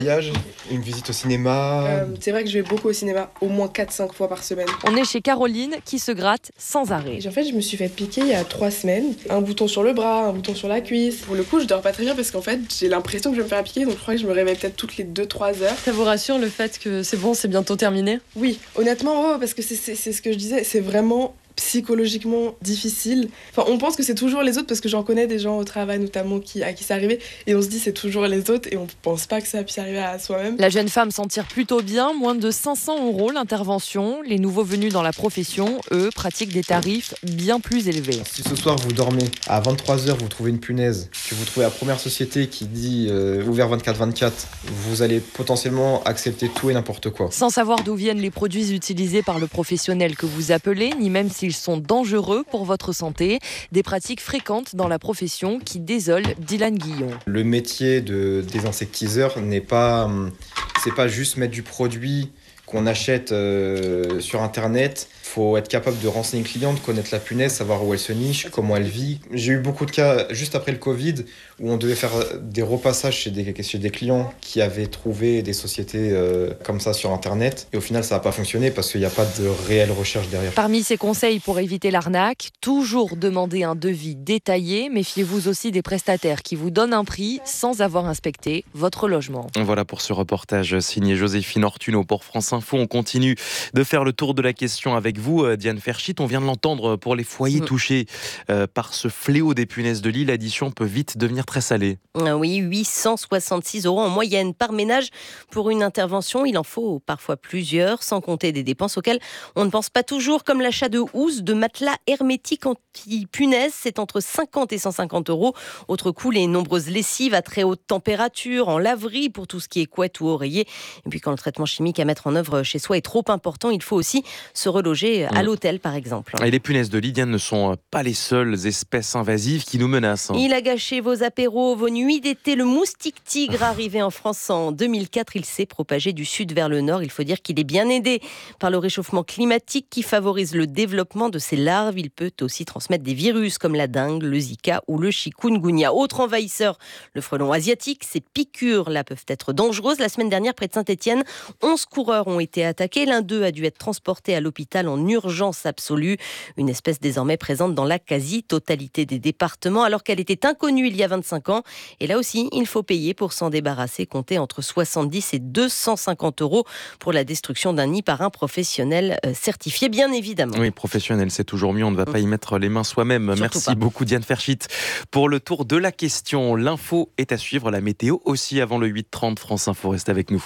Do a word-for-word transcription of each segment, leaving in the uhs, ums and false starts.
Voyage, une visite au cinéma. Euh, c'est vrai que je vais beaucoup au cinéma, au moins quatre cinq fois par semaine. On est chez Caroline qui se gratte sans arrêt. Et en fait, je me suis fait piquer il y a trois semaines. Un bouton sur le bras, un bouton sur la cuisse. Pour le coup, je dors pas très bien parce qu'en fait, j'ai l'impression que je vais me faire piquer, donc je crois que je me réveille peut-être toutes les deux trois heures. Ça vous rassure le fait que c'est bon, c'est bientôt terminé ? Oui, honnêtement, ouais, parce que c'est, c'est, c'est ce que je disais, c'est vraiment psychologiquement difficile. Enfin, on pense que c'est toujours les autres parce que j'en connais des gens au travail notamment qui, à qui c'est arrivé et on se dit c'est toujours les autres et on pense pas que ça puisse arriver à soi-même. La jeune femme s'en tire plutôt bien, moins de cinq cents euros l'intervention. Les nouveaux venus dans la profession, eux, pratiquent des tarifs bien plus élevés. Si ce soir vous dormez, à vingt-trois heures vous trouvez une punaise, que vous trouvez la première société qui dit euh, ouvert vingt-quatre vingt-quatre, vous allez potentiellement accepter tout et n'importe quoi. Sans savoir d'où viennent les produits utilisés par le professionnel que vous appelez, ni même s'ils sont dangereux pour votre santé, des pratiques fréquentes dans la profession qui désolent Dylan Guillon. Le métier de désinsectiseur n'est pas, c'est pas juste mettre du produit qu'on achète euh, sur internet. Il faut être capable de renseigner une cliente, connaître la punaise, savoir où elle se niche, comment elle vit. J'ai eu beaucoup de cas juste après le Covid où on devait faire des repassages chez des, chez des clients qui avaient trouvé des sociétés euh, comme ça sur internet. Et au final, ça n'a pas fonctionné parce qu'il n'y a pas de réelle recherche derrière. Parmi ces conseils pour éviter l'arnaque, toujours demander un devis détaillé. Méfiez-vous aussi des prestataires qui vous donnent un prix sans avoir inspecté votre logement. Voilà pour ce reportage signé Joséphine Ortuno pour France Info. On continue de faire le tour de la question avec vous, Diane Ferchit. On vient de l'entendre, pour les foyers mmh. touchés euh, par ce fléau des punaises de lit, l'addition peut vite devenir très salée. Oui, huit cent soixante-six euros en moyenne par ménage pour une intervention. Il en faut parfois plusieurs, sans compter des dépenses auxquelles on ne pense pas toujours, comme l'achat de housses, de matelas hermétiques anti-punaises. C'est entre cinquante et cent cinquante euros. Autre coût, les nombreuses lessives à très haute température, en laverie pour tout ce qui est couette ou oreiller. Et puis quand le traitement chimique à mettre en œuvre chez soi est trop important, il faut aussi se reloger à l'hôtel, par exemple. Et les punaises de lit, Diane, ne sont pas les seules espèces invasives qui nous menacent. Il a gâché vos apéros, vos nuits d'été. Le moustique tigre, arrivé en France en deux mille quatre, il s'est propagé du sud vers le nord. Il faut dire qu'il est bien aidé par le réchauffement climatique qui favorise le développement de ses larves. Il peut aussi transmettre des virus comme la dengue, le zika ou le chikungunya. Autre envahisseur, le frelon asiatique. Ces piqûres là peuvent être dangereuses. La semaine dernière, près de Saint-Étienne, onze coureurs ont été attaqués. L'un d'eux a dû être transporté à l'hôpital en urgence absolue. Une espèce désormais présente dans la quasi-totalité des départements, alors qu'elle était inconnue il y a vingt-cinq ans. Et là aussi, il faut payer pour s'en débarrasser, compter entre soixante-dix et deux cent cinquante euros pour la destruction d'un nid par un professionnel certifié, bien évidemment. Oui, professionnel, c'est toujours mieux. On ne va mmh. pas y mettre les mains soi-même. Surtout Merci pas. beaucoup, Diane Ferchit. Pour le tour de la question, l'info est à suivre. La météo aussi avant le huit heures trente. France Info, reste avec nous.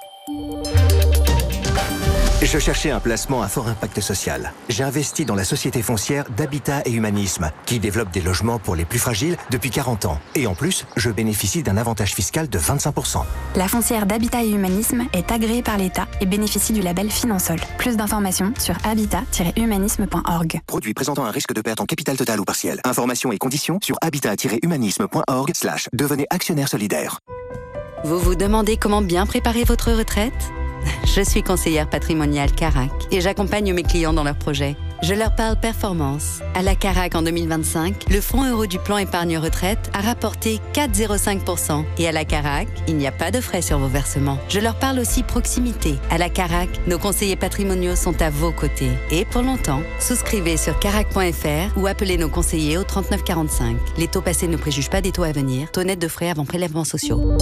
Je cherchais un placement à fort impact social. J'ai investi dans la société foncière d'Habitat et Humanisme, qui développe des logements pour les plus fragiles depuis quarante ans. Et en plus, je bénéficie d'un avantage fiscal de vingt-cinq pour cent. La foncière d'Habitat et Humanisme est agréée par l'État et bénéficie du label Finansol. Plus d'informations sur habitat tiret humanisme point org. Produit présentant un risque de perte en capital total ou partiel. Informations et conditions sur habitat tiret humanisme point org slash devenez actionnaire solidaire. Vous vous demandez comment bien préparer votre retraite ? Je suis conseillère patrimoniale Carac et j'accompagne mes clients dans leurs projets. Je leur parle performance. À la Carac en deux mille vingt-cinq, le fonds euro du plan épargne retraite a rapporté quatre virgule zéro cinq pour cent. Et à la Carac, il n'y a pas de frais sur vos versements. Je leur parle aussi proximité. À la Carac, nos conseillers patrimoniaux sont à vos côtés. Et pour longtemps, souscrivez sur carac point f r ou appelez nos conseillers au trente-neuf quarante-cinq. Les taux passés ne préjugent pas des taux à venir. Taux net de frais avant prélèvements sociaux.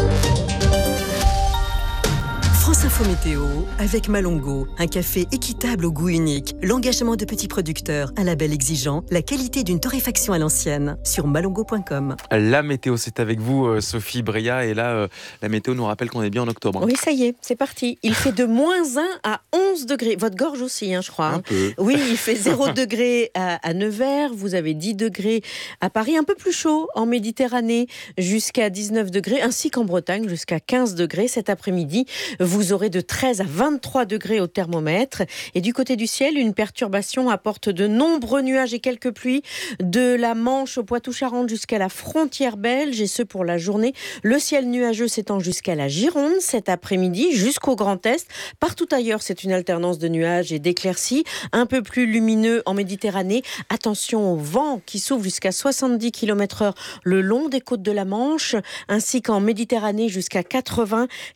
France Info Météo avec Malongo, un café équitable au goût unique, l'engagement de petits producteurs, un label exigeant, la qualité d'une torréfaction à l'ancienne, sur malongo point com. La météo, c'est avec vous, Sophie Bria, et là, la météo nous rappelle qu'on est bien en octobre. Oui, ça y est, c'est parti. Il fait de moins un à onze degrés. Votre gorge aussi, hein, je crois. Un peu. Oui, il fait zéro degré à, à Nevers, vous avez dix degrés à Paris, un peu plus chaud en Méditerranée, jusqu'à dix-neuf degrés, ainsi qu'en Bretagne, jusqu'à quinze degrés cet après-midi. Vous aurez aurez de treize à vingt-trois degrés au thermomètre. Et du côté du ciel, une perturbation apporte de nombreux nuages et quelques pluies de la Manche au Poitou-Charentes jusqu'à la frontière belge, et ce pour la journée. Le ciel nuageux s'étend jusqu'à la Gironde cet après-midi, jusqu'au Grand Est. Partout ailleurs, c'est une alternance de nuages et d'éclaircies, un peu plus lumineux en Méditerranée. Attention au vent qui souffle jusqu'à soixante-dix kilomètres heure le long des côtes de la Manche, ainsi qu'en Méditerranée jusqu'à quatre-vingts